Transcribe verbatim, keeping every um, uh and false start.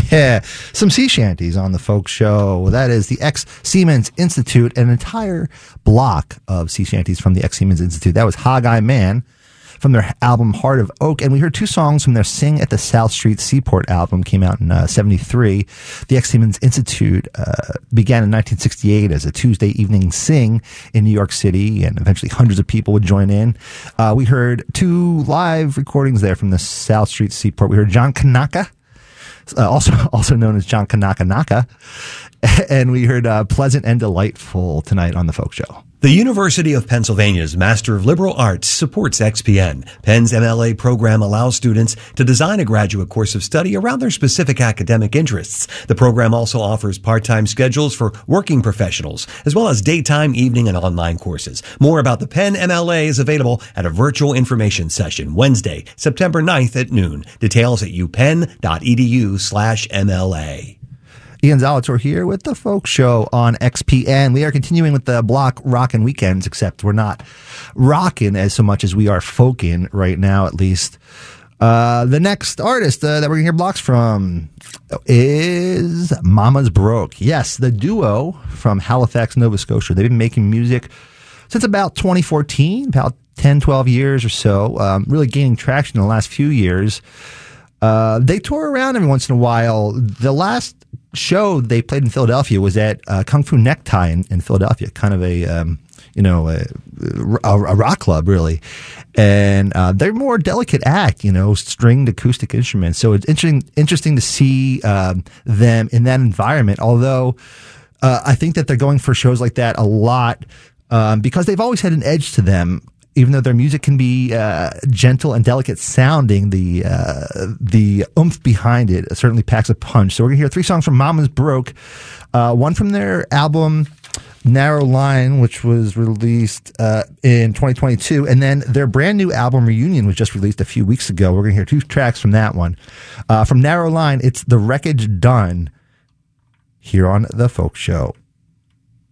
Yeah, some sea shanties on the folk show. That is the Ex-Siemens Institute, an entire block of sea shanties from the Ex-Siemens Institute. That was Hog-Eye Man from their album Heart of Oak, and we heard two songs from their Sing at the South Street Seaport album, came out in uh, seventy-three. The Ex-Siemens Institute uh, began in nineteen sixty-eight as a Tuesday evening sing in New York City, and eventually hundreds of people would join in. Uh, we heard two live recordings there from the South Street Seaport. We heard John Kanaka, uh, also also known as John Kanaka Naka, and we heard uh, Pleasant and Delightful tonight on the Folk Show. The University of Pennsylvania's Master of Liberal Arts supports X P N. Penn's M L A program allows students to design a graduate course of study around their specific academic interests. The program also offers part-time schedules for working professionals, as well as daytime, evening, and online courses. More about the Penn M L A is available at a virtual information session Wednesday, September ninth at noon. Details at upenn.edu slash MLA. Ian Zolitor here with the Folk Show on X P N. We are continuing with the block Rockin' Weekends, except we're not rockin' as so much as we are folkin' right now, at least. Uh, the next artist uh, that we're going to hear blocks from is Mama's Broke. Yes, the duo from Halifax, Nova Scotia. They've been making music since about twenty fourteen, about ten, twelve years or so, um, really gaining traction in the last few years. Uh, they tour around every once in a while. The last show they played in Philadelphia was at uh, Kung Fu Necktie in, in Philadelphia, kind of a, um, you know, a, a, a rock club, really. And uh, they're more delicate act, you know, stringed acoustic instruments. So it's interesting, interesting to see um, them in that environment, although uh, I think that they're going for shows like that a lot um, because they've always had an edge to them. Even though their music can be uh, gentle and delicate sounding, the uh, the oomph behind it certainly packs a punch. So we're going to hear three songs from Mama's Broke, uh, one from their album Narrow Line, which was released uh, in twenty twenty-two, and then their brand new album Reunion was just released a few weeks ago. We're going to hear two tracks from that one. Uh, from Narrow Line, it's The Wreckage Done here on The Folk Show.